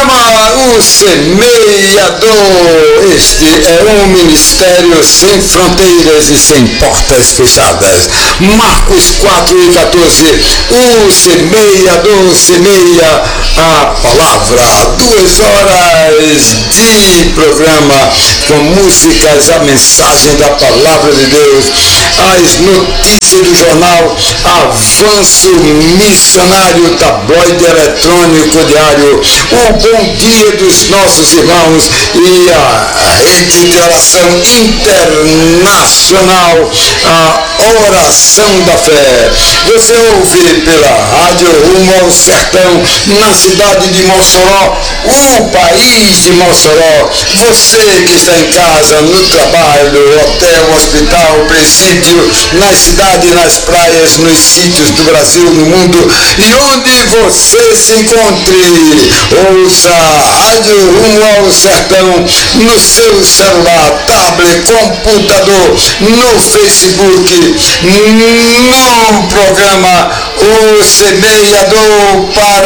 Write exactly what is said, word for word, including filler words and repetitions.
programa O Semeador. Este é um ministério sem fronteiras e sem portas fechadas. Marcos quatro e quatorze. O semeador semeia a palavra. Duas horas de programa com músicas, a mensagem da palavra de Deus, as notícias do jornal Avanço Missionário, tabloide eletrônico diário, o bom dia dos nossos irmãos e a rede de oração internacional, a oração da fé. Você ouve pela rádio Rumo ao Sertão, na cidade de Mossoró, o país de Mossoró. Você que está em casa, no trabalho, hotel, hospital, presídio, na cidade, nas praias, nos sítios do Brasil, no mundo e onde você se encontre, ouça a rádio Rumo ao Sertão no seu celular, tablet, computador, no Facebook, no programa O Semeador para